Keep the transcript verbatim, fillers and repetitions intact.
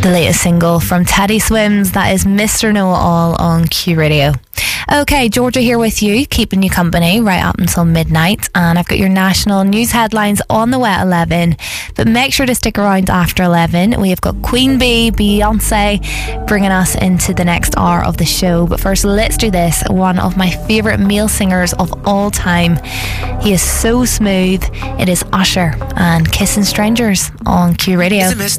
The latest single from Teddy Swims, that is Mister Know-It-All on Q Radio. Okay, Georgia here with you, keeping you company right up until midnight, and I've got your national news headlines on the way at eleven, but make sure to stick around after eleven. We have got Queen Bee, Beyonce bringing us into the next hour of the show, but first let's do this. One of my favourite male singers of all time, he is so smooth. It is Usher and Kissing Strangers on Q Radio.